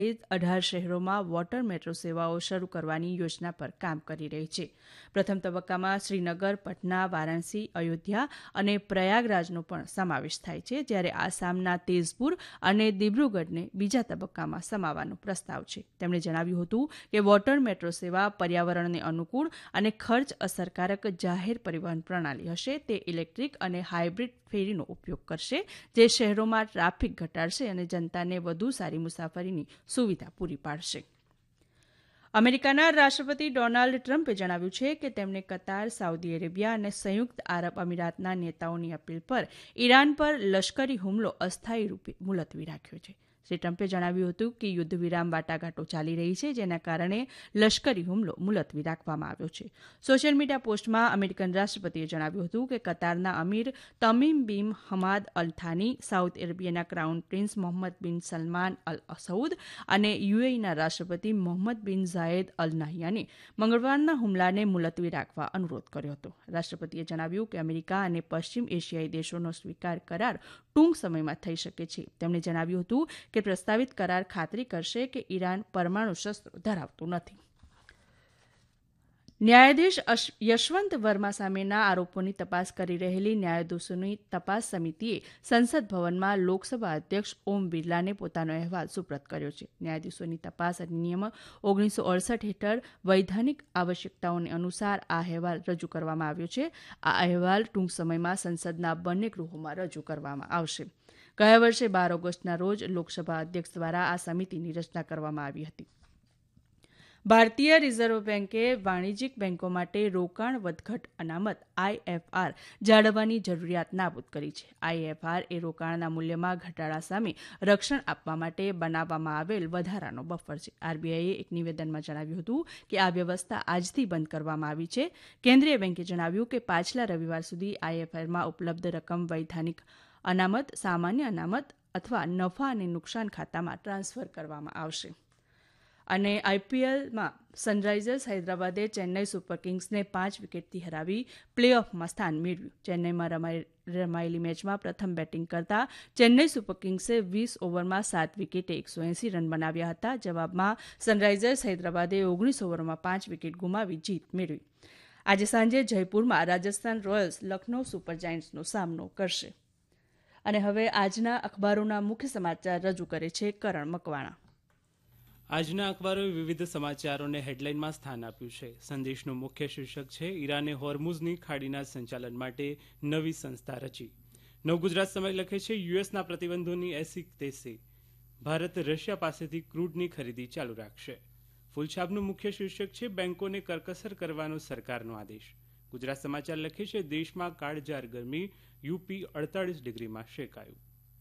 18 શહેરોમાં water metro સેવાઓ શરૂ કરવાની યોજના પર કામ કરી રહી છે. પ્રથમ તબક્કામાં શ્રીનગર, પટના, વારાણસી, અયોધ્યા અને પ્રયાગરાજનો પણ સમાવેશ થાય છે, જ્યારે આસામના તેજપુર અને દિબ્રુગઢને બીજા તબક્કામાં સમાવવાનો પ્રસ્તાવ છે. તેમણે જણાવ્યું હતું કે વોટર મેટ્રો સેવા પર્યાવરણને અનુકૂળ અને ખર્ચ અસરકારક જાહેર પરિવહન પ્રણાલી હશે. તે ઇલેક્ટ્રિક અને હાઇબ્રિડ ફેરીનો ઉપયોગ કરશે, જે શહેરોમાં ટ્રાફિક ઘટાડશે અને જનતાને વધુ સારી મુસાફરીની સુવિધા પૂરી પાડશે. અમેરિકાના રાષ્ટ્રપતિ ડોનાલ્ડ ટ્રમ્પે જણાવ્યું છે કે તેમણે કતાર, સાઉદી અરેબિયા અને સંયુક્ત આરબ અમીરાતના નેતાઓની અપીલ પર ઈરાન પર લશ્કરી હુમલો અસ્થાયી રૂપે મુલતવી રાખ્યો છે. શ્રી ટ્રમ્પે જણાવ્યું હતું કે યુદ્ધ વિરામ વાટાઘાટો ચાલી રહી છે, જેના કારણે લશ્કરી હુમલો મુલતવી રાખવામાં આવ્યો છે. સોશિયલ મીડિયા પોસ્ટમાં અમેરિકન રાષ્ટ્રપતિએ જણાવ્યું હતું કે કતારના અમીર તમીમ બિન હમાદ અલ થાની, સાઉદી અરેબિયાના ક્રાઉન પ્રિન્સ મોહમ્મદ બિન સલમાન અલ સઉદ અને યુએઈના રાષ્ટ્રપતિ મોહમ્મદ બિન ઝાયેદ અલ નહયાને મંગળવારના હુમલાને મુલતવી રાખવા અનુરોધ કર્યો હતો. રાષ્ટ્રપતિએ જણાવ્યું કે અમેરિકા અને પશ્ચિમ એશિયાઈ દેશોનો સ્વીકાર કરાર ટૂંક સમયમાં થઈ શકે છે. તેમણે જણાવ્યું હતું કે પ્રસ્તાવિત કરાર ખાતરી કરશે કે ઈરાન પરમાણુ શસ્ત્રો ધરાવતું નથી. ન્યાયાધીશ યશવંત વર્મા સામેના આરોપોની તપાસ કરી રહેલી ન્યાયાધીશોની તપાસ સમિતિએ સંસદ ભવનમાં લોકસભા અધ્યક્ષ ઓમ બિરલાને પોતાનો અહેવાલ સુપ્રત કર્યો છે. ન્યાયાધીશોની તપાસ અધિનિયમ 1968 હેઠળ વૈધાનિક આવશ્યકતાઓને અનુસાર આ અહેવાલ રજૂ કરવામાં આવ્યો છે. આ અહેવાલ ટૂંક સમયમાં સંસદના બંને ગૃહોમાં રજૂ કરવામાં આવશે. ગયા વર્ષે 12 ઓગસ્ટના રોજ લોકસભા અધ્યક્ષ દ્વારા આ સમિતિની રચના કરવામાં આવી હતી. ભારતીય રિઝર્વ બેન્કે વાણિજ્યિક બેન્કો માટે રોકાણ વધઘટ અનામત IFR જાળવવાની જરૂરિયાત નાબૂદ કરી છે. IFR એ રોકાણના મૂલ્યમાં ઘટાડા સામે રક્ષણ આપવા માટે બનાવવામાં આવેલ વધારાનો બફર છે. RBIએ એક નિવેદનમાં જણાવ્યું હતું કે આ વ્યવસ્થા આજથી બંધ કરવામાં આવી છે. કેન્દ્રીય બેન્કે જણાવ્યું કે પાછલા રવિવાર સુધી IFRમાં ઉપલબ્ધ રકમ વૈધાનિક અનામત, સામાન્ય અનામત અથવા નફા અને નુકસાન ખાતામાં ટ્રાન્સફર કરવામાં આવશે. અને IPLમાં સનરાઇઝર્સ હૈદરાબાદે ચેન્નઈ સુપર કિંગ્સને 5 વિકેટથી હરાવી પ્લે ઓફમાં સ્થાન મેળવ્યું. ચેન્નઈમાં રમાયેલી મેચમાં પ્રથમ બેટિંગ કરતા ચેન્નઈ સુપર કિંગ્સે 20 ઓવરમાં 7 વિકેટે 180 રન બનાવ્યા હતા. જવાબમાં સનરાઇઝર્સ હૈદરાબાદે 19 ઓવરમાં 5 વિકેટ ગુમાવી જીત મેળવી. આજે સાંજે જયપુરમાં રાજસ્થાન રોયલ્સ લખનૌ સુપર જાયન્ટ્સનો સામનો કરશે. અને હવે આજના અખબારોના મુખ્ય સમાચાર રજૂ કરે છે કરણ મકવાણા. આજના અખબારોએ વિવિધ સમાચારોને હેડલાઇનમાં સ્થાન આપ્યું છે. સંદેશનું મુખ્ય શીર્ષક છે ઈરાને હોર્મુઝની ખાડીના સંચાલન માટે નવી સંસ્થા રચી. નવગુજરાત સમય લખે છે યુએસના પ્રતિબંધોની એસી તેસી. ભારત રશિયા પાસેથી ક્રૂડની ખરીદી ચાલુ રાખશે. ફૂલછાપનું મુખ્ય શીર્ષક છે બેન્કોને કરકસર કરવાનો સરકારનો આદેશ. ગુજરાત સમાચાર લખે છે દેશમાં કાળઝાળ ગરમી, યુપી 48 ડિગ્રીમાં શેકાયું.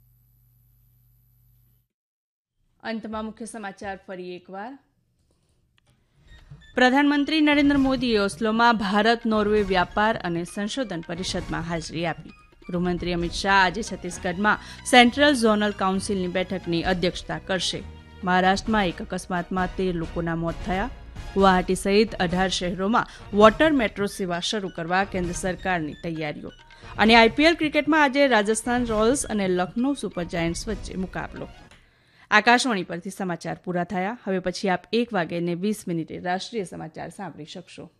અંતમાં મુખ્ય સમાચાર ફરી એકવાર. પ્રધાનમંત્રી નરેન્દ્ર મોદીએ ઓસ્લોમાં ભારત નોર્વે વ્યાપાર અને સંશોધન પરિષદમાં હાજરી આપી. ગૃહમંત્રી અમિત શાહ આજે છત્તીસગઢમાં સેન્ટ્રલ ઝોનલ કાઉન્સિલની બેઠકની અધ્યક્ષતા કરશે. મહારાષ્ટ્રમાં એક અકસ્માતમાં 13 લોકોના મોત થયા. ગુવાહાટી સહિત 18 શહેરોમાં વોટર મેટ્રો સેવા શરૂ કરવા કેન્દ્ર સરકારની તૈયારીઓ. અને IPL ક્રિકેટમાં આજે રાજસ્થાન રોયલ્સ અને લખનૌ સુપર જાયન્ટ્સ વચ્ચે મુકાબલો. આકાશવાણી પરથી સમાચાર પૂરા થયા. હવે પછી આપ 1:20 રાષ્ટ્રીય સમાચાર સાંભળી શકશો.